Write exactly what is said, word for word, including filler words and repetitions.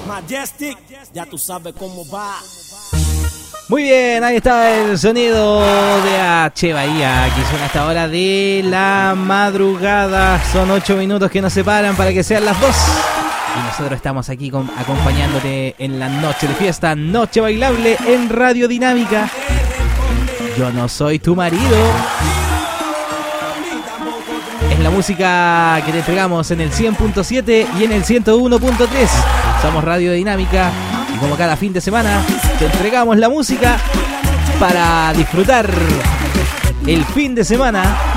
Majestic, ya tú sabes cómo va. Muy bien, ahí está el sonido de H. Bahía, que suena a esta hora de la madrugada. Son ocho minutos que nos separan para que sean las dos. Y nosotros estamos aquí con, acompañándote en la noche de fiesta, noche bailable en Radio Dinámica. Yo no soy tu marido. Es la música que te entregamos en el cien punto siete y en el ciento uno punto tres. Somos Radio Dinámica y como cada fin de semana te entregamos la música para disfrutar el fin de semana